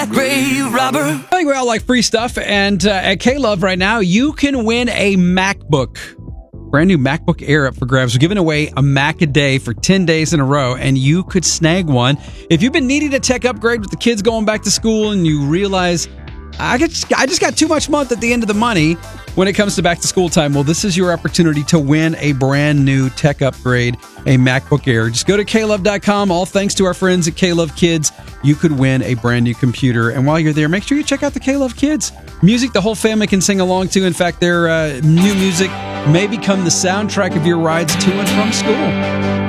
Grave robber. I think we all like free stuff, and at K-Love right now, you can win a MacBook. Brand new MacBook Air up for grabs. We're giving away a Mac a day for 10 days in a row, and you could snag one. If you've been needing a tech upgrade with the kids going back to school and you realize, I just got too much month at the end of the money when it comes to back to school time, well, this is your opportunity to win a brand new tech upgrade, a MacBook Air. Just go to klove.com. All thanks to our friends at K-Love Kids, you could win a brand new computer. And while you're there, make sure you check out the K-Love Kids. Music the whole family can sing along to. In fact, their new music may become the soundtrack of your rides to and from school.